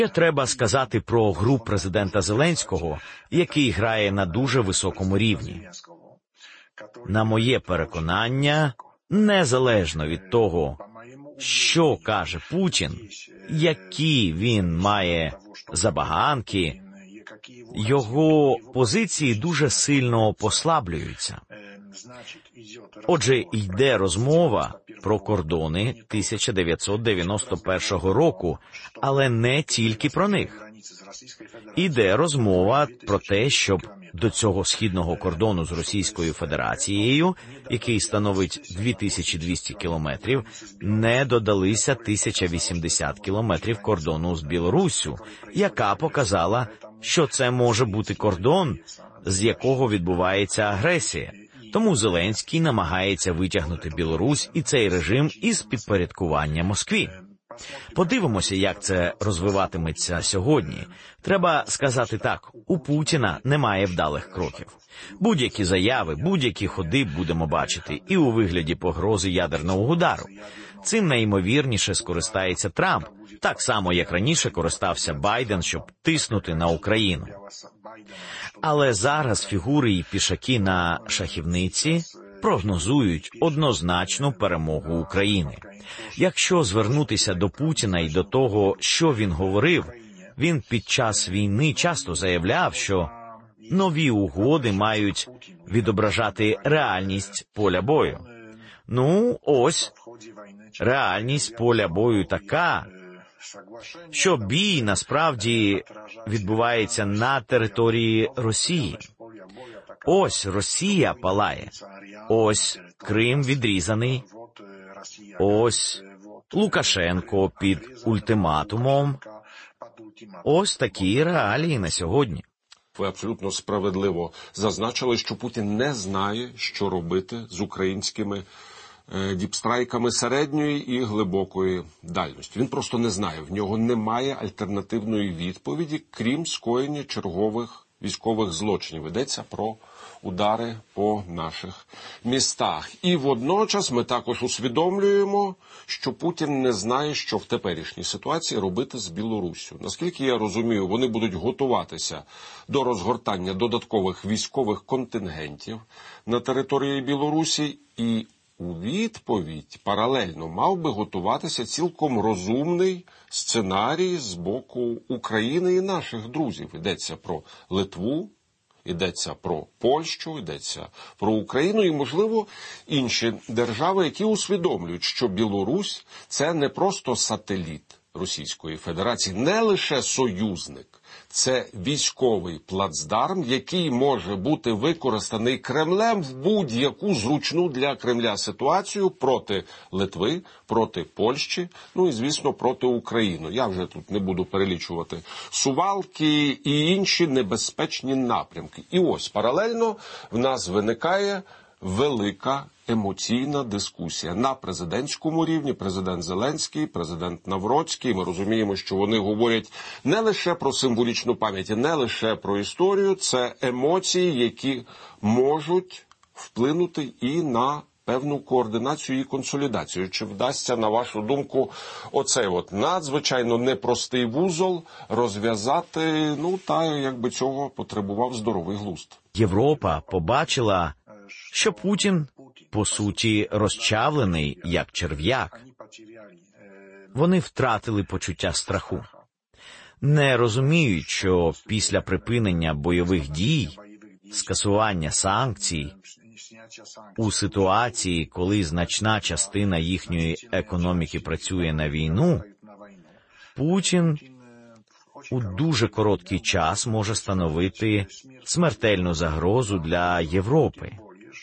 Треба сказати про гру президента Зеленського, який грає на дуже високому рівні. На моє переконання, незалежно від того, що каже Путін, які він має забаганки, його позиції дуже сильно послаблюються. Отже, йде розмова про кордони 1991 року, але не тільки про них. Іде розмова про те, щоб до цього східного кордону з Російською Федерацією, який становить 2200 кілометрів, не додалися 1080 кілометрів кордону з Білоруссю, яка показала, що це може бути кордон, з якого відбувається агресія. Тому Зеленський намагається витягнути Білорусь і цей режим із підпорядкування Москві. Подивимося, як це розвиватиметься сьогодні. Треба сказати так, у Путіна немає вдалих кроків. Будь-які заяви, будь-які ходи будемо бачити і у вигляді погрози ядерного удару. Цим найімовірніше скористається Трамп, так само, як раніше користався Байден, щоб тиснути на Україну. Але зараз фігури і пішаки на шахівниці прогнозують однозначну перемогу України. Якщо звернутися до Путіна і до того, що він говорив, він під час війни часто заявляв, що нові угоди мають відображати реальність поля бою. Ну, ось, реальність поля бою така, що бій насправді відбувається на території Росії. Ось Росія палає, ось Крим відрізаний, ось Лукашенко під ультиматумом. Ось такі реалії на сьогодні. Ви абсолютно справедливо зазначили, що Путін не знає, що робити з українськими діпстрайками середньої і глибокої дальності. Він просто не знає, в нього немає альтернативної відповіді, крім скоєння чергових військових злочинів. Йдеться про удари по наших містах. І водночас ми також усвідомлюємо, що Путін не знає, що в теперішній ситуації робити з Білоруссю. Наскільки я розумію, вони будуть готуватися до розгортання додаткових військових контингентів на території Білорусі, і у відповідь паралельно мав би готуватися цілком розумний сценарій з боку України і наших друзів. Йдеться про Литву, йдеться про Польщу, йдеться про Україну і, можливо, інші держави, які усвідомлюють, що Білорусь – це не просто сателіт Російської Федерації, не лише союзник. Це військовий плацдарм, який може бути використаний Кремлем в будь-яку зручну для Кремля ситуацію проти Литви, проти Польщі, ну і, звісно, проти України. Я вже тут не буду перелічувати Сувалки і інші небезпечні напрямки. І ось паралельно в нас виникає велика емоційна дискусія на президентському рівні. Президент Зеленський, президент Навроцький. Ми розуміємо, що вони говорять не лише про символічну пам'ять, не лише про історію. Це емоції, які можуть вплинути і на певну координацію і консолідацію. Чи вдасться, на вашу думку, оцей надзвичайно непростий вузол розв'язати, якби цього потребував здоровий глузд? Європа побачила, що Путін, по суті, розчавлений, як черв'як. Вони втратили почуття страху. Не розуміють, що після припинення бойових дій, скасування санкцій, у ситуації, коли значна частина їхньої економіки працює на війну, Путін у дуже короткий час може становити смертельну загрозу для Європи.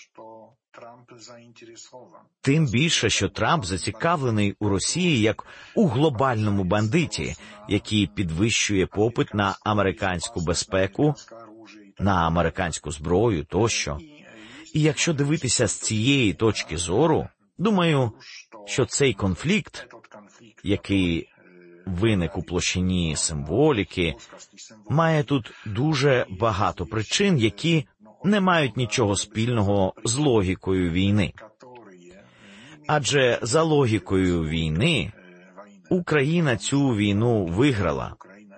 Тим більше, що Трамп зацікавлений у Росії як у глобальному бандиті, який підвищує попит на американську безпеку, на американську зброю тощо. І якщо дивитися з цієї точки зору, думаю, що цей конфлікт, який виник у площині символіки, має тут дуже багато причин, які не мають нічого спільного з логікою війни. Адже за логікою війни Україна цю війну виграла.